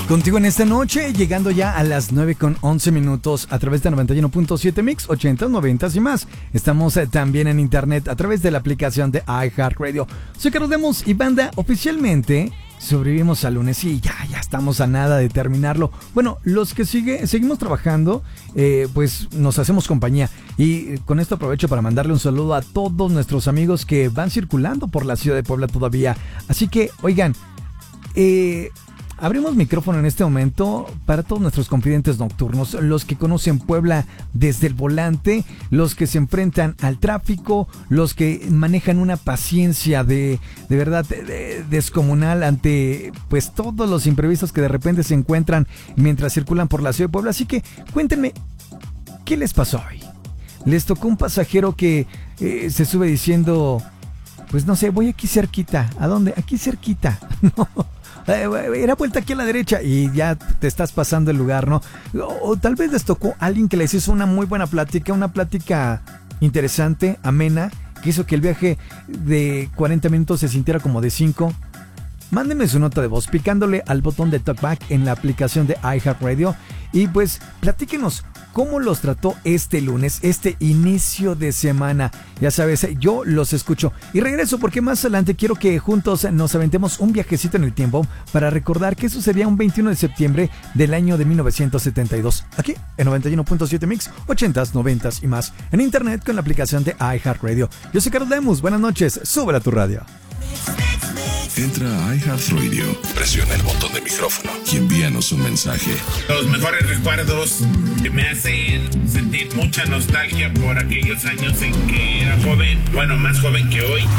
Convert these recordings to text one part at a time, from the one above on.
Contigo en esta noche, llegando ya a las 9:11 a través de 91.7 Mix, 80, 90 y más. Estamos también en internet a través de la aplicación de iHeartRadio. Soy Carlos Demos y banda, oficialmente sobrevivimos al lunes y ya estamos a nada de terminarlo. Bueno, los que seguimos trabajando, pues nos hacemos compañía. Y con esto aprovecho para mandarle un saludo a todos nuestros amigos que van circulando por la ciudad de Puebla todavía. Así que, oigan, abrimos micrófono en este momento para todos nuestros confidentes nocturnos, los que conocen Puebla desde el volante, los que se enfrentan al tráfico, los que manejan una paciencia de verdad descomunal ante pues todos los imprevistos que de repente se encuentran mientras circulan por la ciudad de Puebla. Así que cuéntenme, ¿qué les pasó hoy? ¿Les tocó un pasajero que se sube diciendo, pues no sé, voy aquí cerquita? ¿A dónde? Aquí cerquita. No. Era vuelta aquí a la derecha y ya te estás pasando el lugar, ¿no? O tal vez les tocó a alguien que les hizo una muy buena plática, una plática interesante, amena, que hizo que el viaje de 40 minutos se sintiera como de 5. Mándenme su nota de voz picándole al botón de Talkback en la aplicación de iHeartRadio y pues platíquenos cómo los trató este lunes, este inicio de semana. Ya sabes, yo los escucho y regreso porque más adelante quiero que juntos nos aventemos un viajecito en el tiempo para recordar que sucedía un 21 de septiembre del año de 1972. Aquí en 91.7 Mix, 80s, 90s y más. En internet con la aplicación de iHeartRadio. Yo soy Carlos Lemus, buenas noches, súbela a tu radio. Entra a iHeartRadio, presiona el botón de micrófono y envíanos un mensaje. Los mejores recuerdos que me hacen sentir mucha nostalgia por aquellos años en que era joven, bueno, más joven que hoy.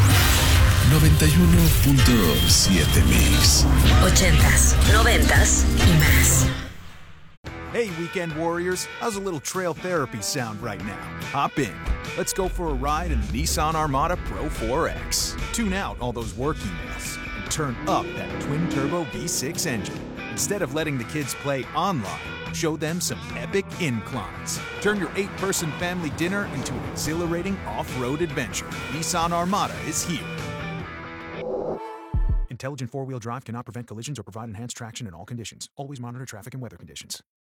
91.7 Mix. 80s, 90s y más. Hey, weekend warriors, how's a little trail therapy sound right now? Hop in. Let's go for a ride in the Nissan Armada Pro 4X. Tune out all those work emails and turn up that twin-turbo V6 engine. Instead of letting the kids play online, show them some epic inclines. Turn your 8-person family dinner into an exhilarating off-road adventure. Nissan Armada is here. Intelligent four-wheel drive cannot prevent collisions or provide enhanced traction in all conditions. Always monitor traffic and weather conditions.